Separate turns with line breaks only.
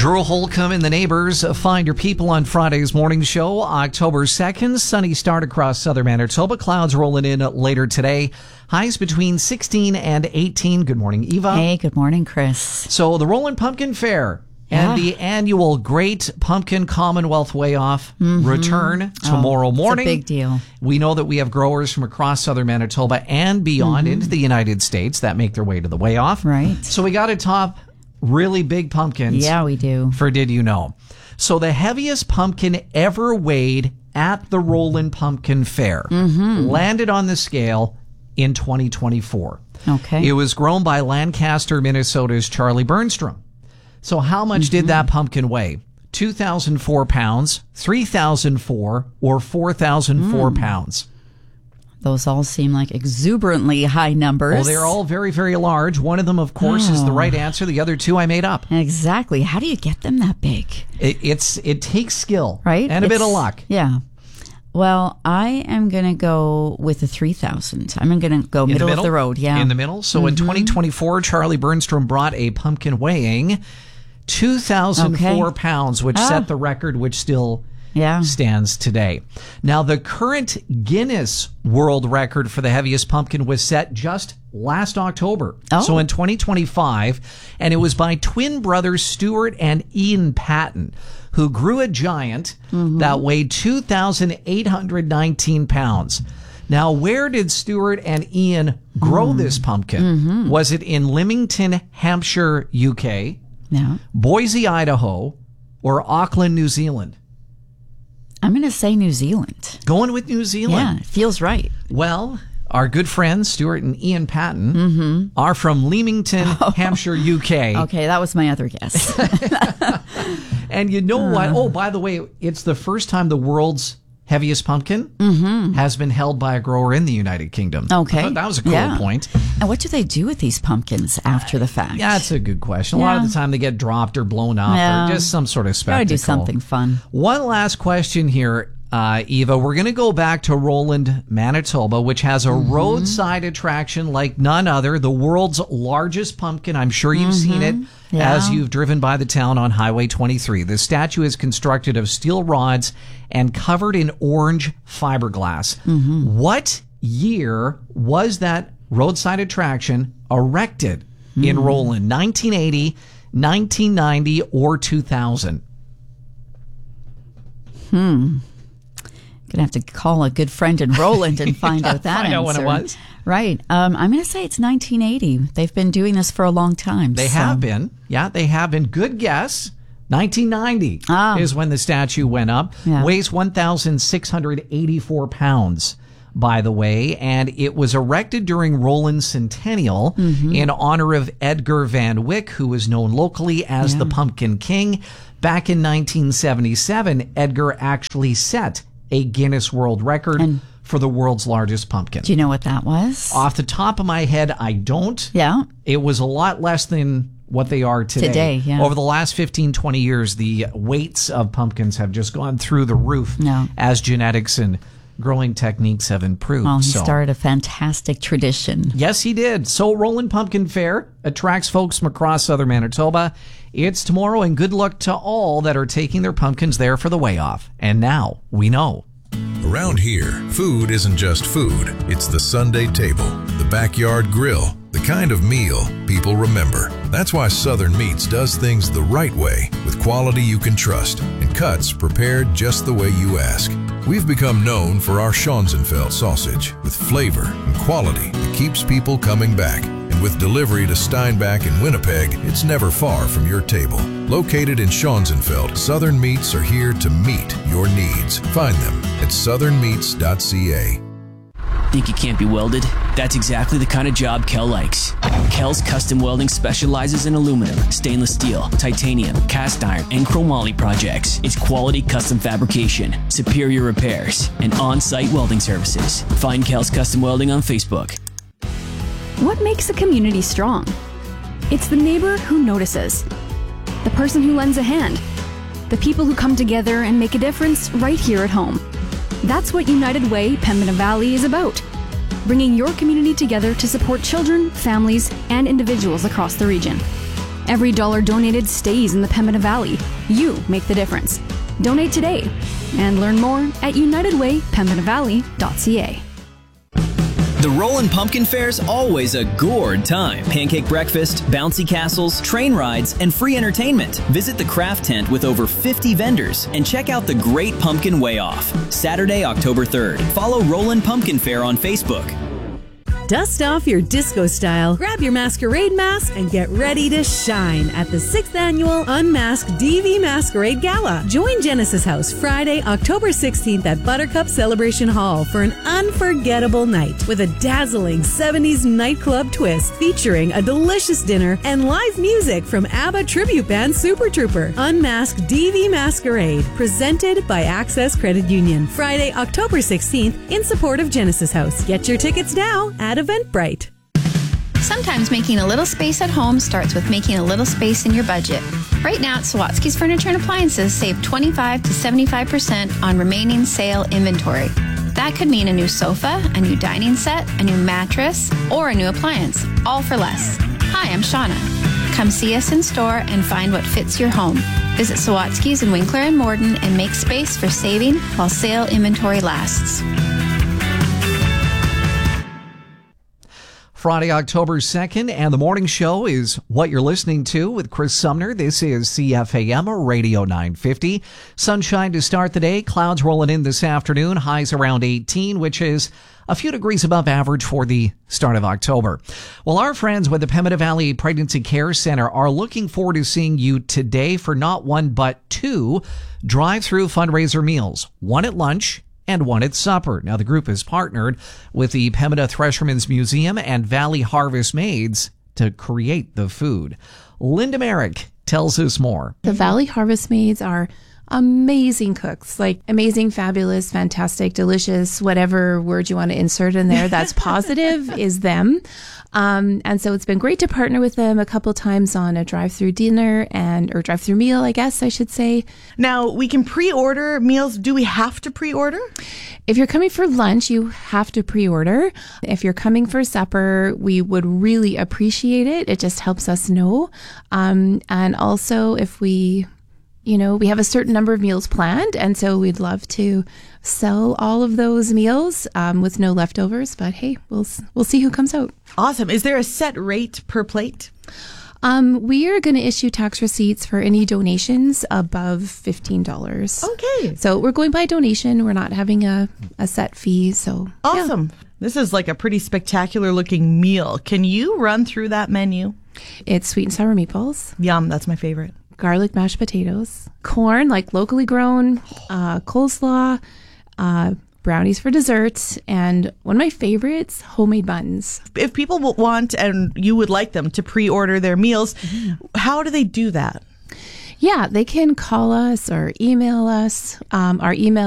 Drew Holcomb and the Neighbors Find Your People on Friday's morning show, October 2nd. Sunny start across southern Manitoba. Clouds rolling in later today. Highs between 16 and 18. Good morning, Eva.
Hey, good morning, Chris.
So the Roland Pumpkin Fair and the annual Great Pumpkin Commonwealth Way Off return tomorrow morning.
It's a big deal.
We know that we have growers from across southern Manitoba and beyond into the United States that make their way to the Way Off.
Right.
So we got to top really big pumpkins.
Yeah, we do.
For Did You Know? So the heaviest pumpkin ever weighed at the Roland Pumpkin Fair landed on the scale in 2024.
Okay.
It was grown by Lancaster, Minnesota's Charlie Bernstrom. So how much did that pumpkin weigh? 2,004 pounds, 3,004, or 4,004 pounds?
Those all seem like exuberantly high numbers.
Well, they're all very, very large. One of them, of course, is the right answer. The other two I made up.
Exactly. How do you get them that big?
It takes skill,
right?
And a bit of luck.
Yeah. Well, I am going to go with the 3,000. I'm going to go middle of the road. Yeah.
In the middle. So in 2024, Charlie Bernstrom brought a pumpkin weighing 2,004 pounds, which set the record, which still stands today. Now, the current Guinness World Record for the heaviest pumpkin was set just last October. So in 2025, and it was by twin brothers Stuart and Ian Patton, who grew a giant that weighed 2,819 pounds. Now, where did Stuart and Ian grow this pumpkin? Was it in Leamington, Hampshire, UK, Boise, Idaho, or Auckland, New Zealand?
I'm going to say New Zealand.
Going with New Zealand?
Yeah, it feels right.
Well, our good friends, Stuart and Ian Patton, are from Leamington, Hampshire, UK.
Okay, that was my other guess.
And you know what? Oh, by the way, it's the first time the world's heaviest pumpkin has been held by a grower in the United Kingdom.
Okay.
I thought that was a cool point.
And what do they do with these pumpkins after the fact?
Yeah, that's a good question. A lot of the time they get dropped or blown up or just some sort of spectacle.
Gotta do something fun.
One last question here, Eva. We're going to go back to Roland, Manitoba, which has a roadside attraction like none other, the world's largest pumpkin. I'm sure you've seen it as you've driven by the town on Highway 23. The statue is constructed of steel rods and covered in orange fiberglass. What year was that roadside attraction erected in Roland? 1980, 1990, or 2000?
Gonna have to call a good friend in Roland and find out that answer.
Find out when it was.
Right. I'm going to say it's 1980. They've been doing this for a long time.
They have been. Yeah, they have been. Good guess. 1990 is when the statue went up. Weighs 1,684 pounds, by the way, and it was erected during Roland's centennial in honor of Edgar Van Wyck, who was known locally as the Pumpkin King. Back in 1977, Edgar actually set a Guinness World Record for the world's largest pumpkin.
Do you know what that was?
Off the top of my head, I don't.
Yeah.
It was a lot less than what they are today. Over the last 15, 20 years, the weights of pumpkins have just gone through the roof as genetics and growing techniques have improved.
Well, he started a fantastic tradition.
Yes, he did. So Roland Pumpkin Fair attracts folks from across southern Manitoba. It's tomorrow, and good luck to all that are taking their pumpkins there for the Way Off. And now we know.
Around here, food isn't just food. It's the Sunday table, the backyard grill, the kind of meal people remember. That's why Southern Meats does things the right way, with quality you can trust and cuts prepared just the way you ask. We've become known for our Schonzenfeld sausage, with flavor and quality that keeps people coming back. And with delivery to Steinbach and Winnipeg, it's never far from your table. Located in Schonzenfeld, Southern Meats are here to meet your needs. Find them at southernmeats.ca.
Think it can't be welded? That's exactly the kind of job Kel likes. Kel's Custom Welding specializes in aluminum, stainless steel, titanium, cast iron, and chromoly projects. It's quality custom fabrication, superior repairs, and on-site welding services. Find Kel's Custom Welding on Facebook.
What makes a community strong? It's the neighbor who notices, the person who lends a hand, the people who come together and make a difference right here at home. That's what United Way Pembina Valley is about, bringing your community together to support children, families, and individuals across the region. Every dollar donated stays in the Pembina Valley. You make the difference. Donate today and learn more at unitedwaypembinavalley.ca.
The Rollin' Pumpkin Fair's always a gourd time. Pancake breakfast, bouncy castles, train rides, and free entertainment. Visit the craft tent with over 50 vendors and check out the Great Pumpkin Way Off. Saturday, October 3rd. Follow Rollin' Pumpkin Fair on Facebook.
Dust off your disco style, grab your masquerade mask, and get ready to shine at the 6th Annual Unmasked DV Masquerade Gala. Join Genesis House Friday, October 16th at Buttercup Celebration Hall for an unforgettable night with a dazzling 70s nightclub twist featuring a delicious dinner and live music from ABBA tribute band Super Trooper. Unmasked DV Masquerade, presented by Access Credit Union. Friday, October 16th in support of Genesis House. Get your tickets now at Eventbrite.
Sometimes making a little space at home starts with making a little space in your budget. Right now at Sawatsky's Furniture and Appliances, save 25 to 75% on remaining sale inventory. That could mean a new sofa, a new dining set, a new mattress, or a new appliance, all for less. Hi, I'm Shauna. Come see us in store and find what fits your home. Visit Sawatsky's in Winkler and Morden and make space for saving while sale inventory lasts.
Friday, October 2nd, and the morning show is what you're listening to with Chris Sumner. This is CFAM Radio 950. Sunshine to start the day. Clouds rolling in this afternoon. Highs around 18, which is a few degrees above average for the start of October. Well, our friends with the Pembina Valley Pregnancy Care Center are looking forward to seeing you today for not one but two drive-through fundraiser meals. One at lunch and one at supper. Now, the group has partnered with the Pembina Threshermen's Museum and Valley Harvest Maids to create the food. Linda Merrick tells us more.
The Valley Harvest Maids are amazing cooks, like amazing, fabulous, fantastic, delicious, whatever word you want to insert in there that's positive is them. And so it's been great to partner with them a couple times on a drive-through dinner or drive-through meal, I guess I should say.
Now, we can pre-order meals. Do we have to pre-order?
If you're coming for lunch, you have to pre-order. If you're coming for supper, we would really appreciate it. It just helps us know. And also if we have a certain number of meals planned, and so we'd love to sell all of those meals with no leftovers. But hey, we'll see who comes out.
Awesome. Is there a set rate per plate?
We are going to issue tax receipts for any donations above $15.
Okay.
So we're going by donation. We're not having a set fee. So
awesome. Yeah. This is like a pretty spectacular looking meal. Can you run through that menu?
It's sweet and sour meatballs.
Yum. That's my favorite.
Garlic mashed potatoes, corn, like locally grown, coleslaw, brownies for dessert, and one of my favorites, homemade buns.
If people want and you would like them to pre-order their meals, how do they do that?
Yeah, they can call us or email us. Our email